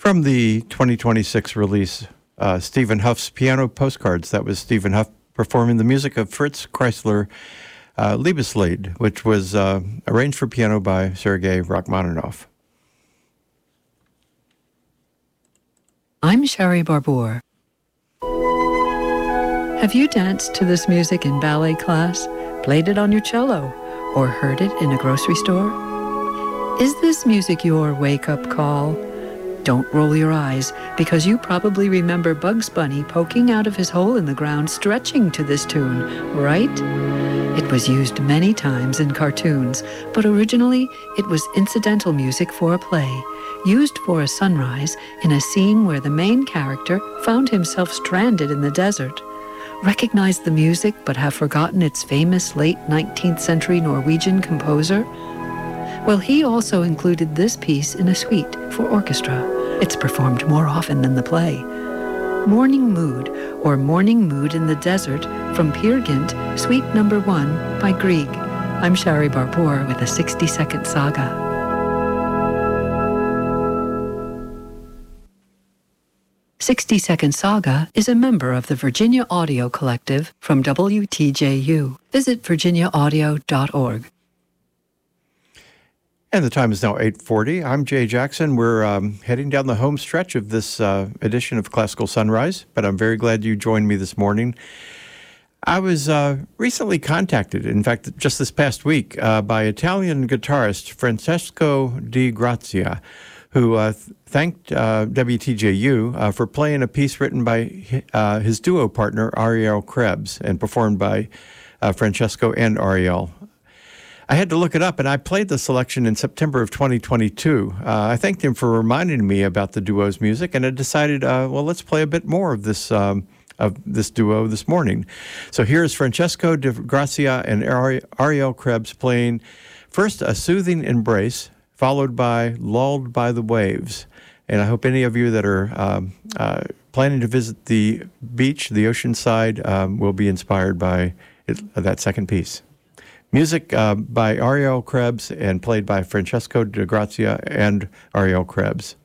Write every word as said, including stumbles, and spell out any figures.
From the twenty twenty-six release, uh, Stephen Huff's Piano Postcards. That was Stephen Huff performing the music of Fritz Kreisler uh, Liebeslied, which was uh, arranged for piano by Sergei Rachmaninoff. I'm Sherry Barbour. Have you danced to this music in ballet class, played it on your cello, or heard it in a grocery store? Is this music your wake-up call? Don't roll your eyes, because you probably remember Bugs Bunny poking out of his hole in the ground stretching to this tune, right? It was used many times in cartoons, but originally it was incidental music for a play, used for a sunrise in a scene where the main character found himself stranded in the desert. Recognize the music but have forgotten its famous late nineteenth century Norwegian composer? Well, he also included this piece in a suite for orchestra. It's performed more often than the play. Morning Mood, or Morning Mood in the Desert, from Peer Gynt, Suite Number One by Grieg. I'm Sherry Barbour with a sixty-second saga. sixty-second Saga is a member of the Virginia Audio Collective from W T J U. Visit virginia audio dot org. And the time is now eight forty. I'm Jay Jackson. We're um, heading down the home stretch of this uh, edition of Classical Sunrise, but I'm very glad you joined me this morning. I was uh, recently contacted, in fact, just this past week, uh, by Italian guitarist Francesco Di Grazia, who uh, th- thanked uh, W T J U uh, for playing a piece written by uh, his duo partner, Ariel Krebs, and performed by uh, Francesco and Ariel. I had to look it up, and I played the selection in September of twenty twenty-two. Uh, I thanked him for reminding me about the duo's music, and I decided, uh, well, let's play a bit more of this um, of this duo this morning. So here's Francesco Di Grazia and Ari- Ariel Krebs playing first A Soothing Embrace, followed by Lulled by the Waves. And I hope any of you that are um, uh, planning to visit the beach, the ocean side, um, will be inspired by it, uh, that second piece. Music uh, by Ariel Krebs and played by Francesco Di Grazia and Ariel Krebs.